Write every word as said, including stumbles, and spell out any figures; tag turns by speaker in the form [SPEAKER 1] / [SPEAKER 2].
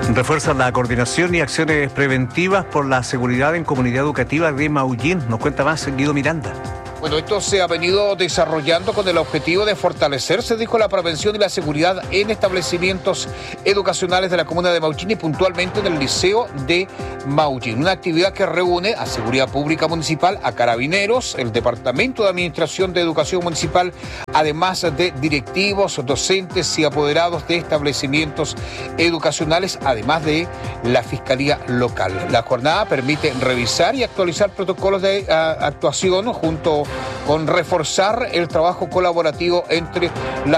[SPEAKER 1] Refuerzan la coordinación y acciones preventivas por la seguridad en comunidad educativa de Maullín. Nos cuenta más Guido Miranda.
[SPEAKER 2] Bueno, esto se ha venido desarrollando con el objetivo de fortalecer, se dijo, la prevención y la seguridad en establecimientos educacionales de la comuna de Maullín y puntualmente en el Liceo de Maullín. Una actividad que reúne a Seguridad Pública Municipal, a Carabineros, el Departamento de Administración de Educación Municipal, además de directivos, docentes y apoderados de establecimientos educacionales, además de la Fiscalía Local. La jornada permite revisar y actualizar protocolos de uh, actuación junto con reforzar el trabajo colaborativo entre las